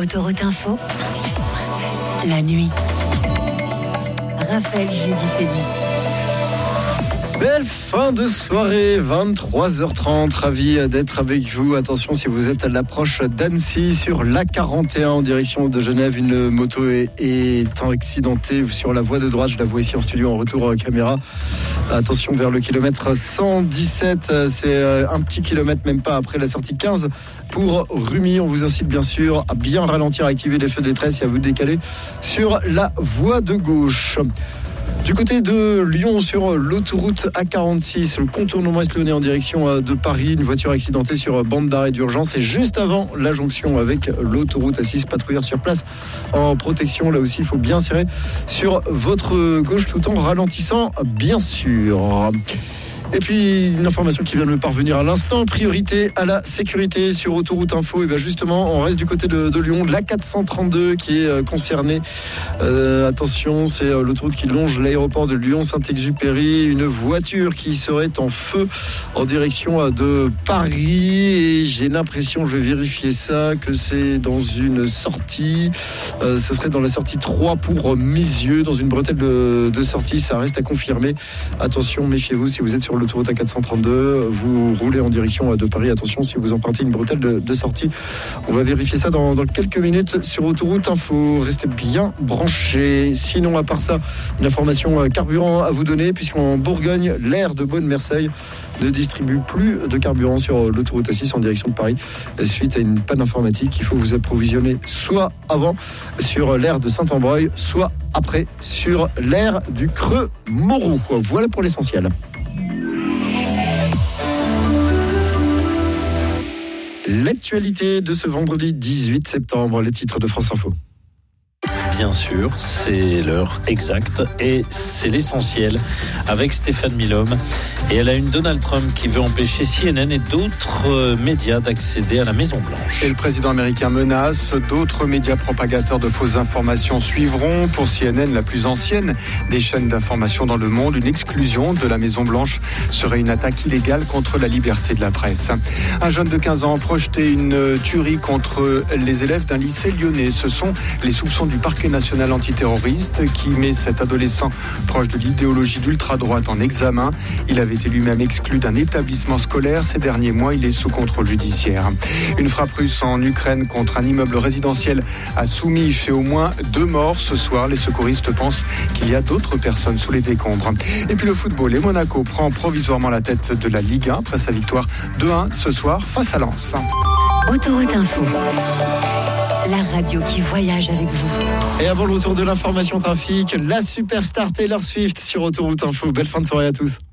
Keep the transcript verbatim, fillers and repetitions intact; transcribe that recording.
Autoroute Info, la nuit. Raphaël Giudicelli. Belle fin de soirée, vingt-trois heures trente, ravi d'être avec vous. Attention, si vous êtes à l'approche d'Annecy sur l'A quarante et un en direction de Genève, une moto est, est accidentée sur la voie de droite. Je la vois ici en studio en retour caméra. Attention vers le kilomètre cent dix-sept, c'est un petit kilomètre, même pas après la sortie quinze pour Rumi. On vous incite bien sûr à bien ralentir, à activer les feux de détresse et à vous décaler sur la voie de gauche. Du côté de Lyon, sur l'autoroute A quarante-six, le contournement est en direction de Paris, une voiture accidentée sur bande d'arrêt d'urgence et juste avant la jonction avec l'autoroute A six, patrouilleur sur place en protection. Là aussi, il faut bien serrer sur votre gauche tout en ralentissant, bien sûr. Et puis, une information qui vient de me parvenir à l'instant, priorité à la sécurité sur Autoroute Info. Et bien justement, on reste du côté de, de Lyon, l'A quatre cent trente-deux qui est euh, concernée. Euh, attention, c'est euh, l'autoroute qui longe l'aéroport de Lyon-Saint-Exupéry. Une voiture qui serait en feu en direction euh, de Paris. Et j'ai l'impression, je vais vérifier ça, que c'est dans une sortie. Euh, ce serait dans la sortie trois pour Misieux, dans une bretelle de, de sortie. Ça reste à confirmer. Attention, méfiez-vous si vous êtes sur l'autoroute A quatre cent trente-deux, vous roulez en direction de Paris. Attention si vous empruntez une bretelle de, de sortie. On va vérifier ça dans, dans quelques minutes sur Autoroute Info. Restez bien branchés. Sinon, à part ça, une information carburant à vous donner, puisqu'en Bourgogne, l'aire de Beaune-Merceil ne distribue plus de carburant sur l'autoroute A six en direction de Paris suite à une panne informatique. Il faut vous approvisionner soit avant sur l'aire de Saint-Ambreuil, soit après sur l'aire du Creux Moreau. Voilà pour l'essentiel. L'actualité de ce vendredi dix-huit septembre, les titres de France Info. Bien sûr, c'est l'heure exacte et c'est l'essentiel avec Stéphane Milhomme. Et elle a une Donald Trump qui veut empêcher C N N et d'autres médias d'accéder à la Maison-Blanche. Et le président américain menace, d'autres médias propagateurs de fausses informations suivront. Pour C N N, la plus ancienne des chaînes d'information dans le monde, une exclusion de la Maison-Blanche serait une attaque illégale contre la liberté de la presse. Un jeune de quinze ans a projeté une tuerie contre les élèves d'un lycée lyonnais. Ce sont les soupçons du parquet national antiterroriste qui met cet adolescent proche de l'idéologie d'ultra-droite en examen. Il avait été lui-même exclu d'un établissement scolaire. Ces derniers mois, il est sous contrôle judiciaire. Une frappe russe en Ukraine contre un immeuble résidentiel à Soumy fait au moins deux morts ce soir. Les secouristes pensent qu'il y a d'autres personnes sous les décombres. Et puis le football, et Monaco prend provisoirement la tête de la Ligue un après sa victoire deux un ce soir face à Lens. Autoroute Info, la radio qui voyage avec vous. Et avant le retour de l'information trafic, la superstar Taylor Swift sur Autoroute Info. Belle fin de soirée à tous.